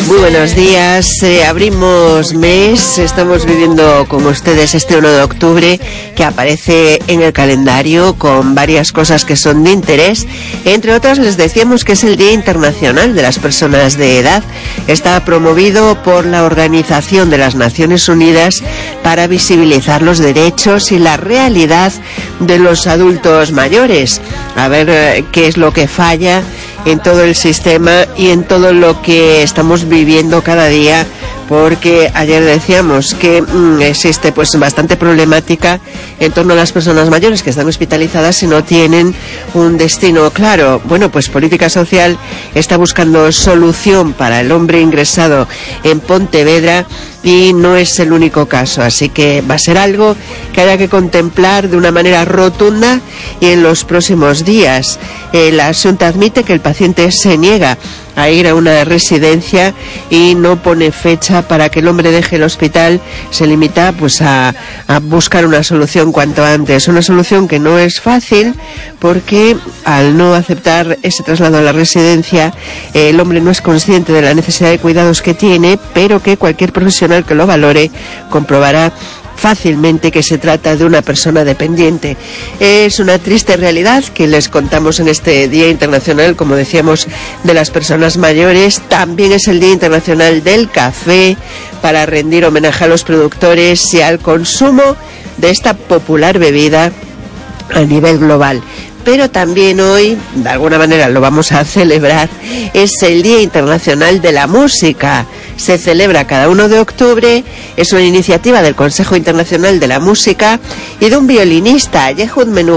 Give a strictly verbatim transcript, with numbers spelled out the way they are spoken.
Muy buenos días, eh, abrimos mes, estamos viviendo con ustedes este uno de octubre que aparece en el calendario con varias cosas que son de interés. Entre otras les decíamos que es el Día Internacional de las Personas de Edad. Está promovido por la Organización de las Naciones Unidas para visibilizar los derechos y la realidad de los adultos mayores. A ver eh, qué es lo que falla en todo el sistema y en todo lo que estamos viviendo cada día, porque ayer decíamos que mmm, existe pues bastante problemática en torno a las personas mayores que están hospitalizadas y no tienen un destino claro. Bueno, pues Política Social está buscando solución para el hombre ingresado en Pontevedra y no es el único caso, así que va a ser algo que haya que contemplar de una manera rotunda y en los próximos días. El asunto admite que el paciente se niega a ir a una residencia y no pone fecha para que el hombre deje el hospital. Se limita pues a, a buscar una solución cuanto antes, una solución que no es fácil porque al no aceptar ese traslado a la residencia el hombre no es consciente de la necesidad de cuidados que tiene, pero que cualquier profesional que lo valore comprobará fácilmente que se trata de una persona dependiente. Es una triste realidad que les contamos en este Día Internacional, como decíamos, de las personas mayores. También es el Día Internacional del Café, para rendir homenaje a los productores y al consumo de esta popular bebida a nivel global. Pero también hoy, de alguna manera lo vamos a celebrar, es el Día Internacional de la Música. Se celebra cada uno de octubre, es una iniciativa del Consejo Internacional de la Música y de un violinista, Yehud Menuhin.